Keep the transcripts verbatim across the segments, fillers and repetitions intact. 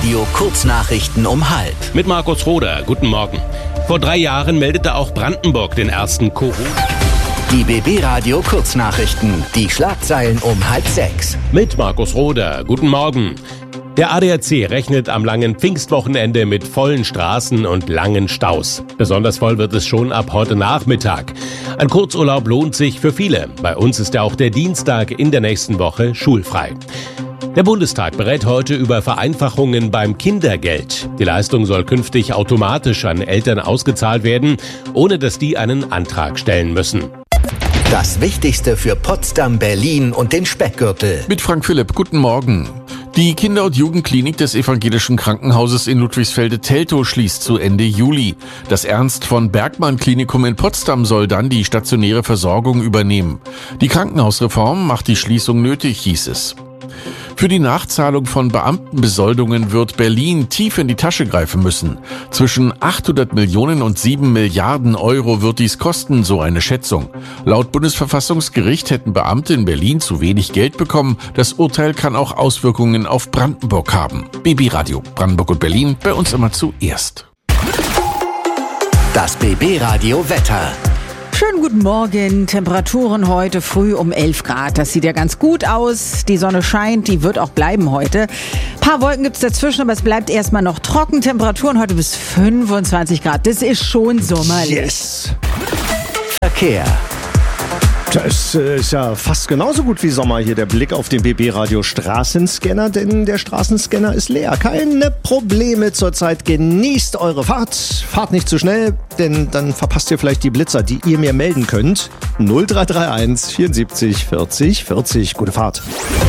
Radio Kurznachrichten um halb. Mit Markus Roder, guten Morgen. Vor drei Jahren meldete auch Brandenburg den ersten Corona. Die B B Radio Kurznachrichten, die Schlagzeilen um halb sechs. Mit Markus Roder, guten Morgen. Der A D A C rechnet am langen Pfingstwochenende mit vollen Straßen und langen Staus. Besonders voll wird es schon ab heute Nachmittag. Ein Kurzurlaub lohnt sich für viele. Bei uns ist ja auch der Dienstag in der nächsten Woche schulfrei. Der Bundestag berät heute über Vereinfachungen beim Kindergeld. Die Leistung soll künftig automatisch an Eltern ausgezahlt werden, ohne dass die einen Antrag stellen müssen. Das Wichtigste für Potsdam, Berlin und den Speckgürtel. Mit Frank Philipp, guten Morgen. Die Kinder- und Jugendklinik des Evangelischen Krankenhauses in Ludwigsfelde-Teltow schließt zu Ende Juli. Das Ernst von Bergmann Klinikum in Potsdam soll dann die stationäre Versorgung übernehmen. Die Krankenhausreform macht die Schließung nötig, hieß es. Für die Nachzahlung von Beamtenbesoldungen wird Berlin tief in die Tasche greifen müssen. Zwischen achthundert Millionen und sieben Milliarden Euro wird dies kosten, so eine Schätzung. Laut Bundesverfassungsgericht hätten Beamte in Berlin zu wenig Geld bekommen. Das Urteil kann auch Auswirkungen auf Brandenburg haben. B B Radio, Brandenburg und Berlin, bei uns immer zuerst. Das B B Radio Wetter. Schönen guten Morgen. Temperaturen heute früh um elf Grad. Das sieht ja ganz gut aus. Die Sonne scheint, die wird auch bleiben heute. Ein paar Wolken gibt es dazwischen, aber es bleibt erstmal noch trocken. Temperaturen heute bis fünfundzwanzig Grad. Das ist schon sommerlich. Yes. Verkehr. Das ist ja fast genauso gut wie Sommer hier der Blick auf den B B Radio Straßenscanner, denn der Straßenscanner ist leer. Keine Probleme zurzeit. Genießt eure Fahrt. Fahrt nicht zu schnell, denn dann verpasst ihr vielleicht die Blitzer, die ihr mir melden könnt. null drei drei eins vierundsiebzig vierzig vierzig. Gute Fahrt.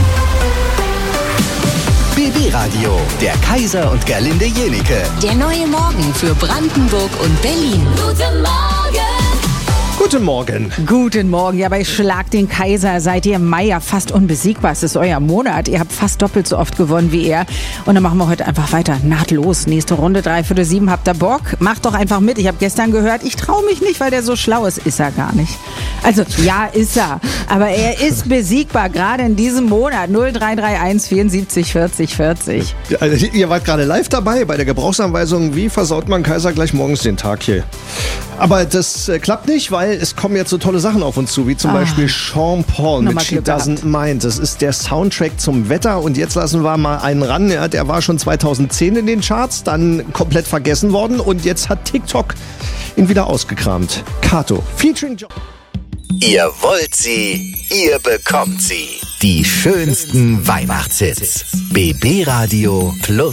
B B Radio, der Kaiser und Gerlinde Jenike. Der neue Morgen für Brandenburg und Berlin. Guten Morgen! Guten Morgen. Guten Morgen. Ja, bei Schlag den Kaiser seid ihr im Mai ja fast unbesiegbar. Es ist euer Monat. Ihr habt fast doppelt so oft gewonnen wie er. Und dann machen wir heute einfach weiter. Nahtlos. Nächste Runde, dreiviertel sieben. Habt ihr Bock? Macht doch einfach mit. Ich habe gestern gehört, ich traue mich nicht, weil der so schlau ist. Ist er gar nicht. Also, ja, ist er. Aber er ist besiegbar, gerade in diesem Monat. null drei drei eins vierundsiebzig vierzig vierzig. Also, ihr wart gerade live dabei bei der Gebrauchsanweisung. Wie versaut man Kaiser gleich morgens den Tag hier? Aber das äh, klappt nicht, weil es kommen jetzt so tolle Sachen auf uns zu, wie zum ah. Beispiel Sean Paul mit She Doesn't Mind. Das ist der Soundtrack zum Wetter und jetzt lassen wir mal einen ran. Ja, der war schon zweitausendzehn in den Charts, dann komplett vergessen worden und jetzt hat TikTok ihn wieder ausgekramt. Kato, featuring John. Ihr wollt sie, ihr bekommt sie. Die schönsten Weihnachtshits. B B Radio Plus.